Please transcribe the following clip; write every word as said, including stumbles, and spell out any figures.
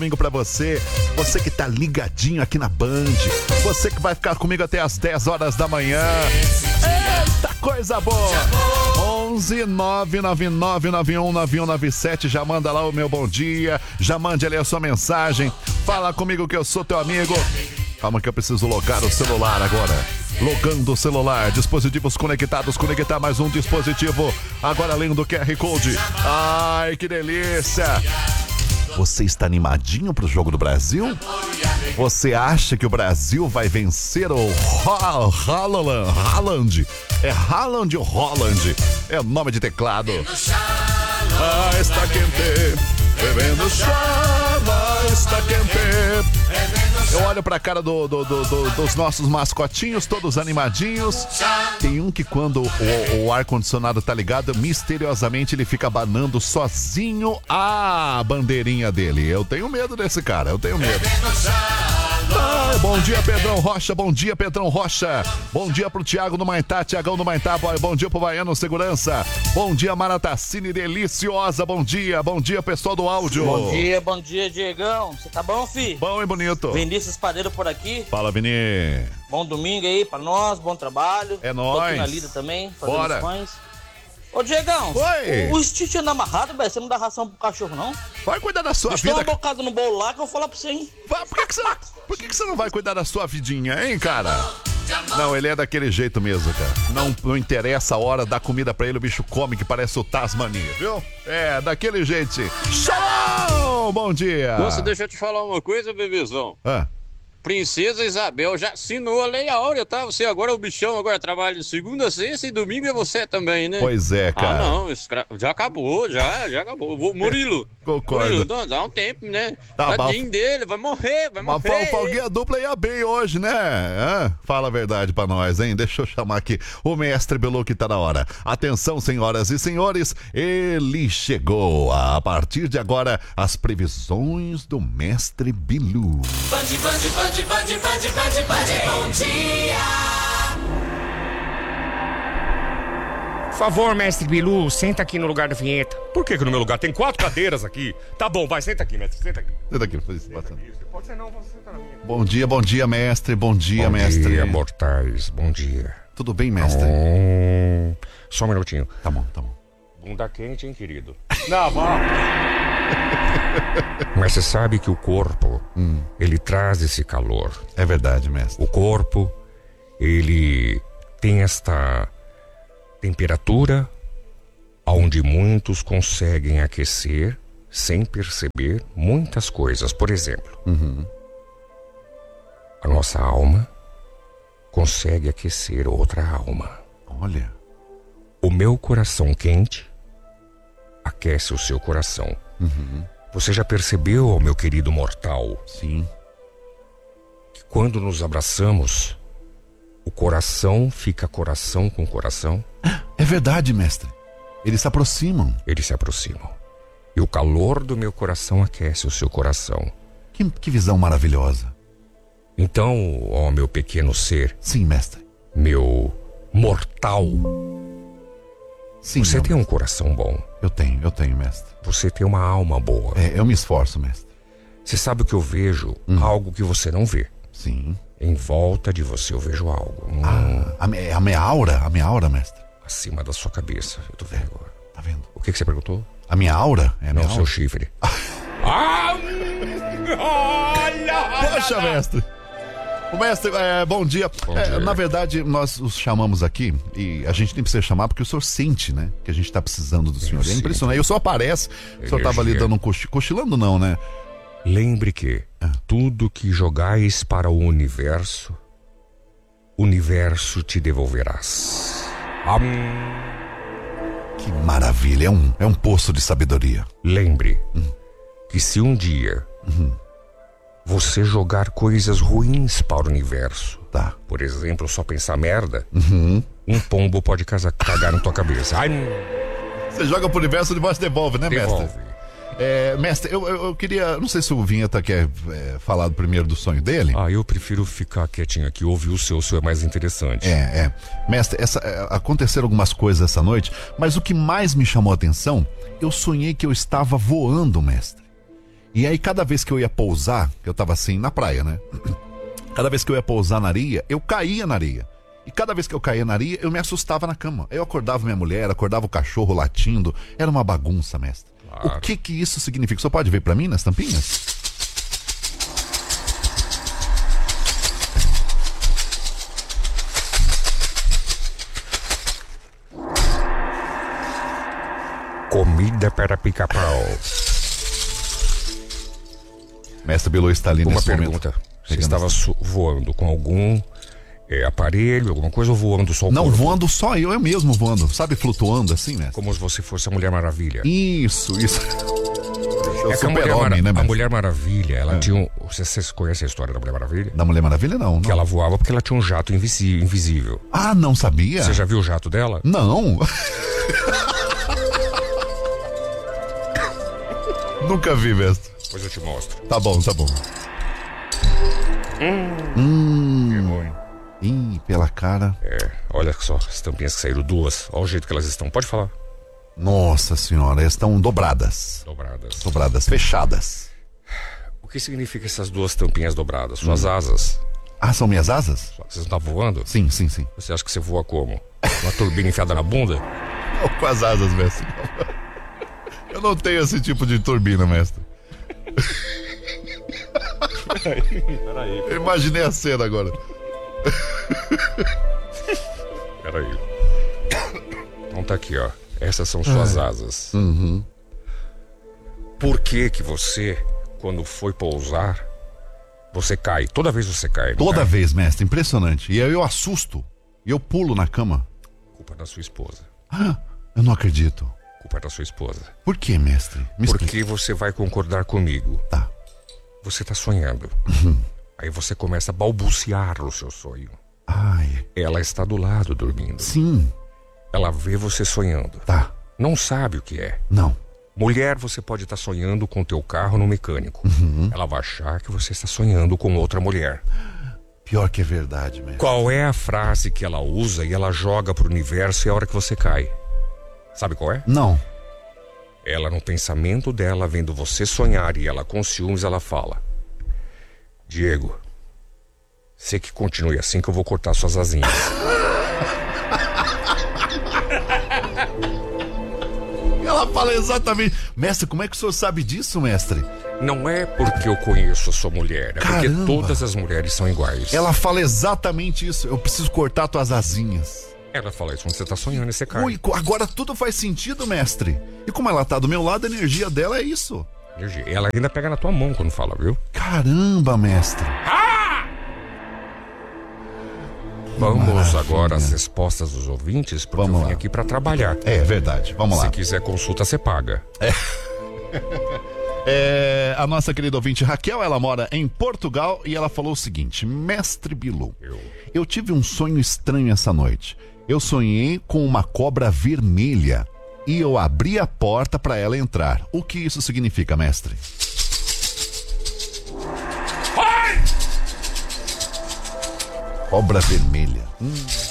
Domingo pra você, você que tá ligadinho aqui na Band, você que vai ficar comigo até as dez horas da manhã. Eita, coisa boa! onze nove nove nove nove um nove um nove sete, já manda lá o meu bom dia, já mande ali a sua mensagem, fala comigo que eu sou teu amigo. Calma que eu preciso logar o celular agora. Logando o celular, dispositivos conectados, conectar mais um dispositivo, agora além do Q R Code. Ai, que delícia! Você está animadinho pro jogo do Brasil? Você acha que o Brasil vai vencer o Haaland? Haaland? É Haaland ou Holland? É nome de teclado. Ah, está quente, bebendo chava, está quente. Eu olho pra cara do, do, do, do, dos nossos mascotinhos, todos animadinhos. Tem um que quando o, o ar-condicionado tá ligado, misteriosamente ele fica abanando sozinho a bandeirinha dele. Eu tenho medo desse cara, eu tenho medo. Ah, bom dia, Pedrão Rocha, bom dia, Pedrão Rocha. Bom dia pro Thiago no Maitá, Thiagão no Maitá, bom dia pro Baiano Segurança. Bom dia, Maratacine deliciosa, bom dia, bom dia, pessoal do áudio. Bom dia, bom dia, Diegão. Você tá bom, fi? Bom e bonito. Vinícius Padeiro por aqui. Fala, Vini. Bom domingo aí pra nós, bom trabalho. É nóis. Tô aqui na lida também, fazendo Bora. os pães. Ô, Diegão, Oi. o, o Stitch anda amarrado, velho. Você não dá ração pro cachorro, não? Vai cuidar da sua Deixa vida. uma bocada no bolo lá que eu vou falar pra você, hein? Vai, por que, que, você, por que, que você não vai cuidar da sua vidinha, hein, cara? Não, ele é daquele jeito mesmo, cara. Não, não interessa a hora, dá comida pra ele, o bicho come que parece o Tasmania, viu? É, daquele jeito. Shalom! Bom dia! Nossa, deixa eu te falar uma coisa, bebezão. Ah. Princesa Isabel já assinou a Lei Áurea, tá? Você agora é o bichão, agora trabalha de segunda, sexta e domingo é você também, né? Pois é, cara. Ah, não, escra... já acabou, já, já acabou. Vou... Murilo, Concordo. Murilo, dá, dá um tempo, né? Tá, Tadinho dele, vai morrer, vai Mas morrer. o Falguinha dupla ia bem hoje, né? Ah, fala a verdade pra nós, hein? Deixa eu chamar aqui o mestre Bilu que tá na hora. Atenção, senhoras e senhores, ele chegou. A partir de agora, as previsões do mestre Bilu. Band, band, band. Band, band, band, band, bom dia! Por favor, mestre Bilu, senta aqui no lugar da vinheta. Por que que no meu lugar? Tem quatro cadeiras aqui. Tá bom, vai, senta aqui, mestre, senta aqui. Senta aqui, faz isso, bastante. Pode ser não, você senta na minha. Bom dia, bom dia, mestre. Bom dia, bom mestre. Bom dia, mortais. Bom dia. Tudo bem, mestre? Hum, só um minutinho. Tá bom, tá bom. Bunda quente, hein, querido? Não, vá. Mas você sabe que o corpo, hum. ele traz esse calor. É verdade, mestre. O corpo, ele tem esta temperatura onde muitos conseguem aquecer sem perceber muitas coisas. Por exemplo, uhum. a nossa alma consegue aquecer outra alma. Olha. O meu coração quente aquece o seu coração. Uhum. Você já percebeu, meu querido mortal? Sim. Que quando nos abraçamos, o coração fica coração com coração? É verdade, mestre. Eles se aproximam. Eles se aproximam. E o calor do meu coração aquece o seu coração. Que, que visão maravilhosa. Então, ó meu pequeno ser. Sim, mestre. Meu mortal. Sim, você tem mestre. um coração bom. Eu tenho, eu tenho, mestre. Você tem uma alma boa. É, eu me esforço, mestre. Você sabe o que eu vejo? Hum. Algo que você não vê. Sim. Em volta de você eu vejo algo. Hum. Ah, a, a minha aura? A minha aura, mestre? Acima da sua cabeça. Eu tô vendo agora. Tá vendo? O que, que você perguntou? A minha aura? É a não, minha seu aura? chifre. ah, olha, Poxa, mestre. O mestre, é, bom dia. Bom é, dia. Na verdade, nós os chamamos aqui e a gente nem precisa chamar porque o senhor sente, né? Que a gente tá precisando do senhor. É impressionante. E o senhor aparece, o senhor tava ali dando um cochil... cochilando, não, né? Lembre que ah. tudo que jogais para o universo, o universo te devolverás. Hum. Que maravilha, é um, é um poço de sabedoria. Lembre hum. que se um dia uhum. você jogar coisas ruins para o universo, tá. por exemplo, só pensar merda, uhum. um pombo pode casar, cagar na tua cabeça. Ai, você joga pro universo e depois devolve, né, devolve. mestre? É, mestre, eu, eu, eu queria, não sei se o Vinheta quer é, falar primeiro do sonho dele. Ah, eu prefiro ficar quietinho aqui, ouvir o seu, o seu é mais interessante. É, é. Mestre, essa, é, aconteceram algumas coisas essa noite, mas o que mais me chamou a atenção, eu sonhei que eu estava voando, mestre. E aí cada vez que eu ia pousar, eu tava assim na praia, né? Cada vez que eu ia pousar na areia, eu caía na areia. E cada vez que eu caía na areia, eu me assustava na cama. Eu acordava minha mulher, acordava o cachorro latindo. Era uma bagunça, mestre. Claro. O que que isso significa? Você pode ver pra mim nas tampinhas? Comida para pica-pau. Mestre Bilu está ali Uma nesse pergunta. momento. Você estava su- voando com algum é, aparelho, alguma coisa, ou voando só o Não, corpo? voando só eu, eu mesmo voando. Sabe, flutuando assim, né? Como se você fosse a Mulher Maravilha. Isso, isso. É que a Mulher, Super-Homem, Mara- né, a mestre? Mulher Maravilha, ela É. tinha um... Você, vocês conhecem a história da Mulher Maravilha? Da Mulher Maravilha, não. não. Que ela voava porque ela tinha um jato invisi- invisível. Ah, não sabia? Você já viu o jato dela? Não. Nunca vi, mestre. Depois eu te mostro. Tá bom, tá bom. Hum. Hum. Ih, pela cara. É, olha só, as tampinhas que saíram duas. Olha o jeito que elas estão. Pode falar. Nossa senhora, elas estão dobradas. Dobradas. Dobradas, fechadas. O que significa essas duas tampinhas dobradas? Suas asas. Ah, são minhas asas? Você não tá voando? Sim, sim, sim. Você acha que você voa como? Uma turbina enfiada na bunda? Não, com as asas, mestre. Eu não tenho esse tipo de turbina, mestre. Peraí, peraí. Eu imaginei a cena agora. Peraí. Então tá aqui, ó. Essas são suas asas. Uhum. Por que que você, quando foi pousar, você cai? Toda vez você cai, não Toda cai? vez, mestre, impressionante. E aí eu assusto. E eu pulo na cama. Culpa da sua esposa. Ah, eu não acredito. Culpa da sua esposa. Por que, mestre? Me explica. Porque você vai concordar comigo. Tá. Você tá sonhando. Aí você começa a balbuciar o seu sonho. Ai, Ela está do lado dormindo. sim. Ela vê você sonhando. Tá. Não sabe o que é. Não. Mulher, você pode estar sonhando com o teu carro no mecânico. Uhum. Ela vai achar que você está sonhando com outra mulher. Pior que é verdade, mestre. Qual é a frase que ela usa e ela joga pro universo e é a hora que você cai? Sabe qual é? Não. Ela, no pensamento dela, vendo você sonhar e ela com ciúmes, ela fala: Diego, você que continue assim que eu vou cortar suas asinhas. Ela fala exatamente. Mestre, como é que o senhor sabe disso, mestre? Não é porque eu conheço a sua mulher, é porque Caramba. todas as mulheres são iguais. Ela fala exatamente isso. Eu preciso cortar tuas asinhas. Ela fala isso quando você tá sonhando e você cai. Ui, agora tudo faz sentido, mestre. E como ela tá do meu lado, a energia dela é isso. Energia. Ela ainda pega na tua mão quando fala, viu? Caramba, mestre. Vamos maravilha. agora às respostas dos ouvintes, porque Vamos eu vim lá. aqui pra trabalhar. É verdade. Vamos lá. Se quiser consulta, você paga. É, a nossa querida ouvinte Raquel, ela mora em Portugal e ela falou o seguinte: Mestre Bilu, Eu. eu tive um sonho estranho essa noite. Eu sonhei com uma cobra vermelha e eu abri a porta para ela entrar. O que isso significa, mestre? Cobra vermelha. Hum.